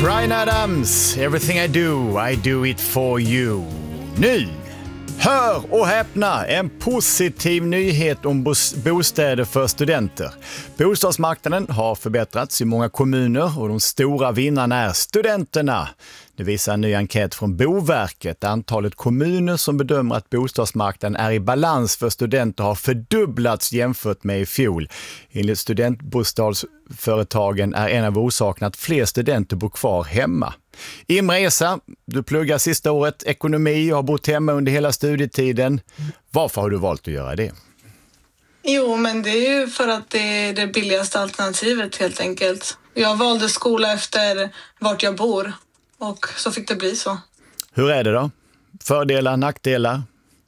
Bryan Adams, Everything I do it for you. Nu, hör och häpna, en positiv nyhet om bostäder för studenter. Bostadsmarknaden har förbättrats i många kommuner och de stora vinnarna är studenterna. Det visar en ny enkät från Boverket. Antalet kommuner som bedömer att bostadsmarknaden är i balans för studenter har fördubblats jämfört med i fjol. Enligt studentbostadsföretagen är en av orsakerna att fler studenter bor kvar hemma. Imre Esa, du pluggar sista året ekonomi och har bott hemma under hela studietiden. Varför har du valt att göra det? Jo, men det är ju för att det är det billigaste alternativet helt enkelt. Jag valde skola efter vart jag bor och så fick det bli så. Hur är det då? Fördelar, nackdelar?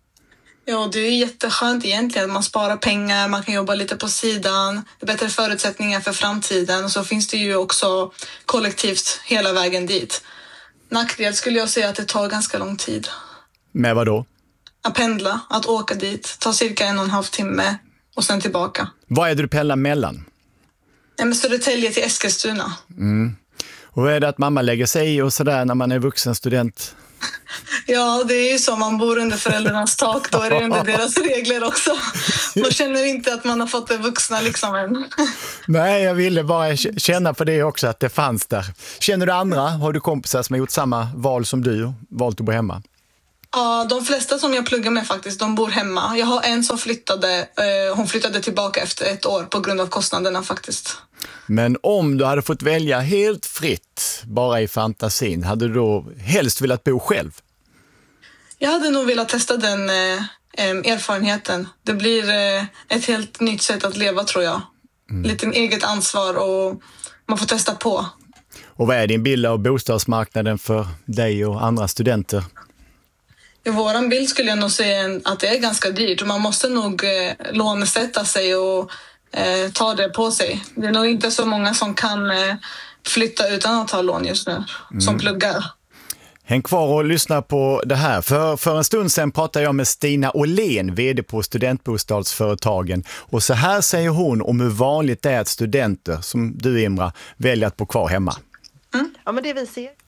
Ja, det är jätteskönt egentligen. Man sparar pengar, man kan jobba lite på sidan. Det är bättre förutsättningar för framtiden. Och så finns det ju också kollektivt hela vägen dit. Nackdel skulle jag säga att det tar ganska lång tid. Med vad då? Att pendla, att åka dit. Ta cirka 1,5 timme och sen tillbaka. Vad är det du pendlar mellan? Södertälje till Eskilstuna. Och är det att mamma lägger sig i och sådär när man är vuxen student? Ja, det är ju så. Man bor under föräldrarnas tak. Då är det under deras regler också. Man känner inte att man har fått det vuxna liksom än. Nej, jag ville bara känna på det också, att det fanns där. Känner du andra? Har du kompisar som har gjort samma val som du, valt att bo hemma? Ja, de flesta som jag pluggar med faktiskt, de bor hemma. Jag har en som hon flyttade tillbaka efter 1 år på grund av kostnaderna faktiskt. Men om du hade fått välja helt fritt, bara i fantasin, hade du då helst velat bo själv? Jag hade nog velat testa den erfarenheten. Det blir ett helt nytt sätt att leva, tror jag. Lite eget ansvar och man får testa på. Och vad är din bild av bostadsmarknaden för dig och andra studenter? I våran bild skulle jag nog säga att det är ganska dyrt och man måste nog lånesätta sig och ta det på sig. Det är nog inte så många som kan flytta utan att ta lån just nu, som pluggar. Häng kvar och lyssna på det här. För en stund sedan pratade jag med Stina Åhlén, vd på studentbostadsföretagen. Och så här säger hon om hur vanligt det är att studenter, som du Imra, väljer att bo kvar hemma. Ja, men det vi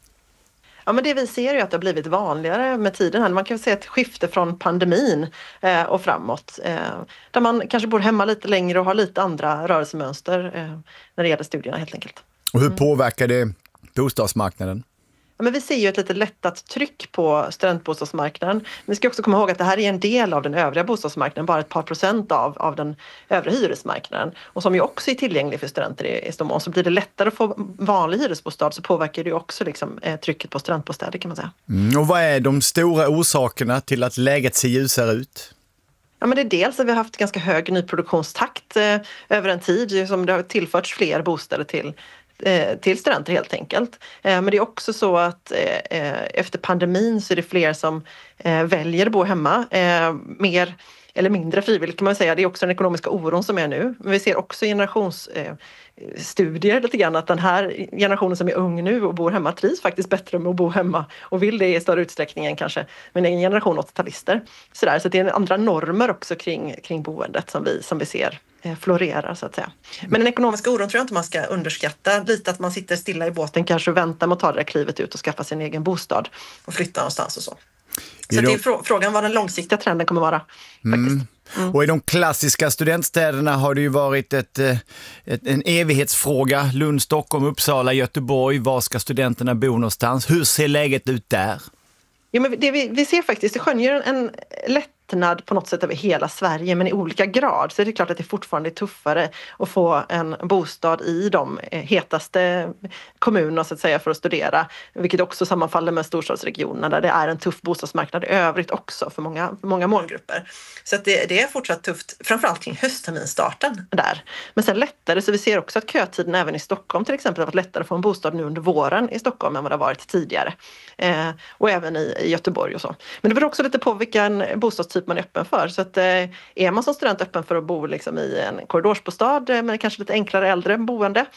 ser är ju att det har blivit vanligare med tiden. Man kan se ett skifte från pandemin och framåt. Där man kanske bor hemma lite längre och har lite andra rörelsemönster när det gäller studierna helt enkelt. Och hur påverkar det bostadsmarknaden? Ja, men vi ser ju ett lite lättat tryck på studentbostadsmarknaden. Men vi ska också komma ihåg att det här är en del av den övriga bostadsmarknaden, bara ett par procent av den övriga hyresmarknaden. Och som ju också är tillgänglig för studenter i stor mån. Så blir det lättare att få vanlig hyresbostad så påverkar det ju också liksom, trycket på studentbostäder kan man säga. Och vad är de stora orsakerna till att läget ser ljusare ut? Ja, men det är dels att vi har haft ganska hög nyproduktionstakt över en tid som det har tillförts fler bostäder till studenter helt enkelt. Men det är också så att efter pandemin så är det fler som väljer att bo hemma mer eller mindre frivilligt kan man säga. Det är också den ekonomiska oron som är nu. Men vi ser också generationsstudier lite grann att den här generationen som är ung nu och bor hemma trivs faktiskt bättre med att bo hemma och vill det i större utsträckning än kanske min egen generation 80-talister. Så det är andra normer också kring boendet som vi ser florerar så att säga. Men den ekonomiska oron tror jag inte man ska underskatta. Lite att man sitter stilla i båten kanske och väntar med att ta det där klivet ut och skaffa sin egen bostad och flytta någonstans och så. Så det är frågan vad den långsiktiga trenden kommer vara faktiskt. Och i de klassiska studentstäderna har det ju varit en evighetsfråga. Lund, Stockholm, Uppsala, Göteborg. Var ska studenterna bo någonstans? Hur ser läget ut där? Ja, men det vi ser faktiskt, det skönjer en lättnad på något sätt över hela Sverige men i olika grad. Så det är klart att det fortfarande är tuffare att få en bostad i de hetaste kommunerna så att säga för att studera. Vilket också sammanfaller med storstadsregionerna där det är en tuff bostadsmarknad i övrigt också för många målgrupper. Så att det är fortsatt tufft, framförallt kring höstterminstarten där. Men sen lättare, så vi ser också att kötiden även i Stockholm till exempel har varit lättare att få en bostad nu under våren i Stockholm än vad det har varit tidigare. Och även i Göteborg och så. Men det beror också lite på vilken bostadstyp man är öppen för. Så att är man som student öppen för att bo liksom i en korridorsbostad men kanske lite enklare äldre boende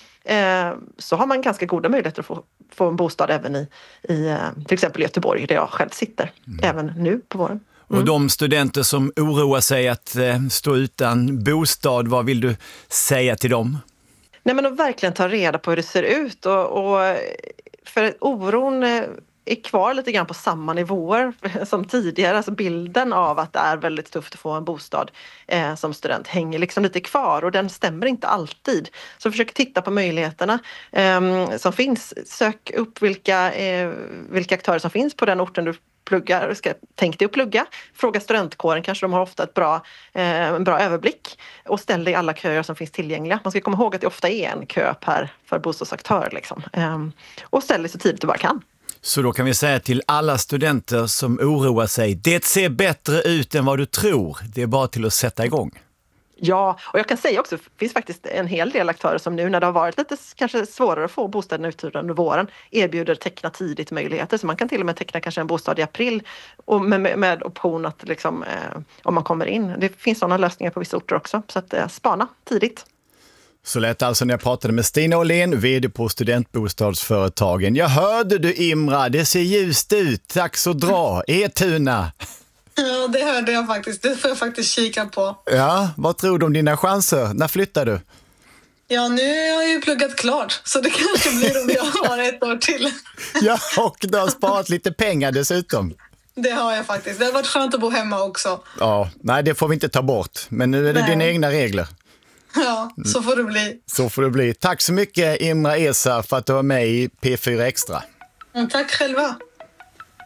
så har man ganska goda möjligheter att få en bostad även i till exempel Göteborg där jag själv sitter. Även nu på våren. Och de studenter som oroar sig att stå utan bostad, vad vill du säga till dem? Nej, men att verkligen ta reda på hur det ser ut och för oron är kvar lite grann på samma nivåer som tidigare. Alltså bilden av att det är väldigt tufft att få en bostad som student hänger liksom lite kvar och den stämmer inte alltid. Så försök titta på möjligheterna som finns. Sök upp vilka aktörer som finns på den orten du pluggar. Tänk dig att plugga. Fråga studentkåren, kanske de har ofta en bra överblick. Och ställ dig alla köer som finns tillgängliga. Man ska komma ihåg att det ofta är en kö för bostadsaktör. Liksom. Och ställ dig så tidigt du bara kan. Så då kan vi säga till alla studenter som oroar sig, det ser bättre ut än vad du tror. Det är bara till att sätta igång. Ja, och jag kan säga också, det finns faktiskt en hel del aktörer som nu när det har varit lite kanske svårare att få bostäderna uthyrda under våren erbjuder teckna tidigt möjligheter. Så man kan till och med teckna kanske en bostad i april och med option att liksom, om man kommer in. Det finns sådana lösningar på vissa orter också, så att spana tidigt. Så lät alltså när jag pratade med Stina Åhlén, vd på Studentbostadsföretagen. Jag hörde du Imra, det ser ljust ut. Tack så dra. Etuna. Ja, det hörde jag faktiskt. Det får jag faktiskt kika på. Ja, vad tror du om dina chanser? När flyttar du? Ja, nu har jag ju pluggat klart. Så det kanske blir om jag har ett år till. Ja, och du har sparat lite pengar dessutom. Det har jag faktiskt. Det har varit skönt att bo hemma också. Ja, nej det får vi inte ta bort. Men nu är det dina egna regler. Ja, så får det bli. Så får det bli. Tack så mycket Imra Esa för att du var med i P4 Extra. Tack själva.